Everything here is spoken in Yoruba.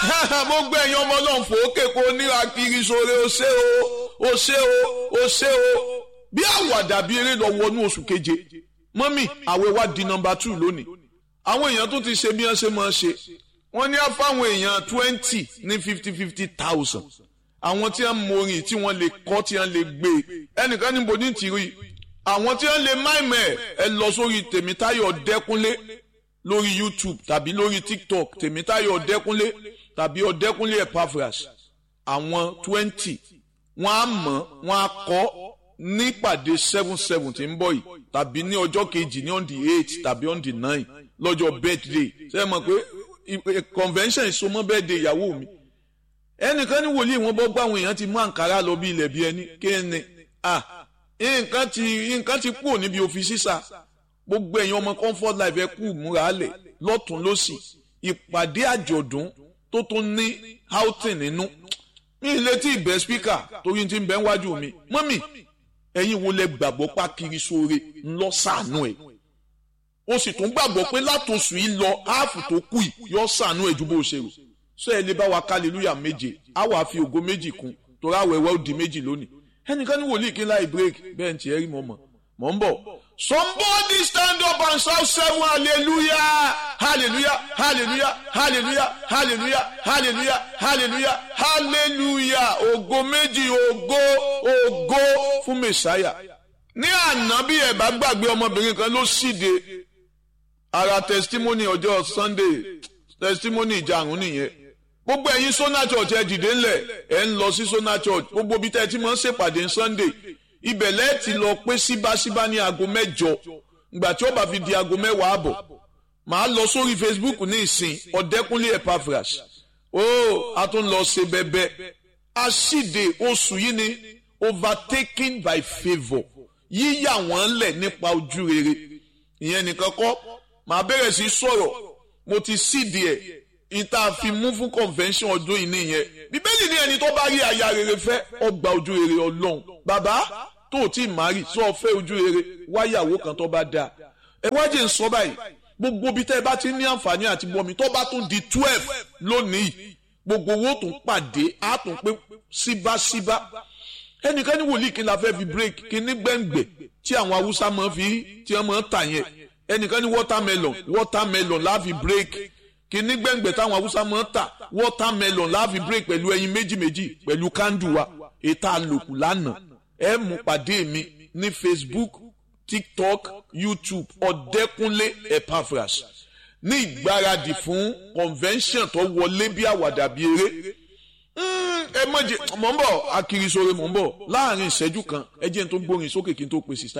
mo gbé ẹ̀yin ọmọ Ọlọ́run fòókè kó níra kiri sóore ó ṣé o ó ṣé o ó ṣé o bí àwàdà bí eré lọ wọnú oṣù keje mọ́mì àwẹ̀ wá di nọmba 2 lónìí àwọn èèyàn tó ti ṣe bí wọ́n ṣe máa ṣe wọ́n ní àfáwọn èèyàn 20 ní 50,000 àwọn tí wọ́n morin tí wọ́n lè kọ́ tí wọ́n lè gbé ẹnìkan níbo ní tìrí àwọn tí wọ́n lè máìmẹ̀ ẹ lọ sórí Tèmítáyọ̀ Ọ̀dẹ́kúnlé lórí YouTube tàbí lórí TikTok Tèmítáyọ̀ Ọ̀dẹ́kúnlé tàbí Ọ̀dẹ́kúnlé Epaphras àwọn 20 wọ́n á mọ̀ wọ́n á kọ́ nípàdé 7/7 tí ń bọ̀ yìí tàbí ní ọjọ́ kejì ní on the 8 tàbí on the 9 lọ́jọ́ birthday ṣe mọ̀ pé convention ìsomọ́ birthday ìyàwó mi ẹnìkan ní wòlíì wọn bọ́ gbáwọn èèyàn ti mú àǹkárá lọ bí ilẹ̀ bí ẹni kéènì nǹkan ti kúrò níbi òfin sísà gbogbo ẹ̀yin ọmọ comfort life ẹ kú múra lẹ̀ lọ́tún lọ́sì ìpàdé àjọ̀dún tó tún ní outing nínú mi ilé tí ìbẹ̀ speaker torí ti ń bẹ wájú mi mọ́mì ẹ̀yin wo lẹ gbàgbọ́ pa kiri sóore ńlọ sànú ẹ̀ o sì tún gbàgbọ́ pé látòsù yìí lọ áàfù tó kù yìí yọ sànú ẹ̀ ju bó ṣe rò sọ ẹ lè bá wa hallelujah méje á wàá fi ògo méjì kún torí àwẹ̀wẹ̀ ó di méjì lónìí ẹnìkan ní wòlíì kí n láì break bẹ́ẹ̀ ní tiẹ̀ rí mọ́ ń bọ̀. Somebody stand up and shout 7 hallelujah hallelujah hallelujah hallelujah hallelujah hallelujah hallelujah hallelujah ògo méjì ògo fún Mèsáyà. Ní àná bí ẹ bá gbàgbé ọmọbìnrin kan ló síde ara testimony ọjọ́ Sunday testimony ìjàrún nìyẹn gbogbo ẹ̀yin Sona Church ẹ dìde ńlẹ̀ ẹ ń lọ sí Sona Church gbogbo bí tẹ́ ti máa ń ṣèpàdé Sunday ibẹ̀ lẹ́ẹ̀ ti lọ pé síbáṣíbá ní aago 8 ìgbà tí ó bá fi di aago 10 àbọ̀ màá lọ sórí Facebook ní ìsìn Ọ̀dẹ́kúnlé Epaphras a tún lọ ṣe bẹbẹ aṣíde oṣù yìí ni overtaken by favour yíyà wọ́n lẹ̀ nípa ojú rere ìyẹn nìkan kọ́ màá bẹ̀rẹ̀ sí sọ̀rọ̀ mo ti síde ẹ̀ ìta fi mú fún convention ọdún yìí nìyẹn bíbélì ní ẹni tó bá rí aya rere fẹ́ ọgbà ojú rere Ọlọ́run bàbá tó ti mari sọ fẹ́ ojú rere wáyàwó kan tó bá dáa ẹ wájẹ ń sọ báyìí gbogbo bí tẹ́ bá ti ní àǹfààní àti bọmi tó bá tún di 12 lónìí gbogbo owó tún pàdé á tún pé síbáṣíbá ẹnìkan ní wòlíì kí n la fẹ́ fi break kí ní gbẹ̀ngbẹ̀ tí àwọn Haúsá máa fi tí wọ́n máa tà yẹn ẹnìkan ní watermelon la fi break kí ní gbẹ̀ngbẹ̀ táwọn Haúsá máa tà watermelon la fi break pẹ̀lú ẹyin méjì pẹ̀lú kándù wa ètò àlòkù lánàá ẹ mú pàdé mi ní Facebook TikTok YouTube Ọ̀dẹ́kúnlé Epaphras ní ìgbáradì fún convention tó wọlé bí àwàdà bí eré ẹ mọ̀ ń bọ̀ akirisore mọ̀ ń bọ̀ láàrin ìṣẹ́jú kan ẹ jẹ́ n tó gbórin sókè kí n tó pèsè.